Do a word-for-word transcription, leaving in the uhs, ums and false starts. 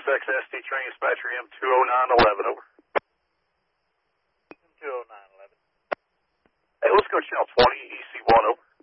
X S T train dispatcher M two oh nine eleven, over. two oh nine eleven. Hey, let's go channel twenty, E C one, over.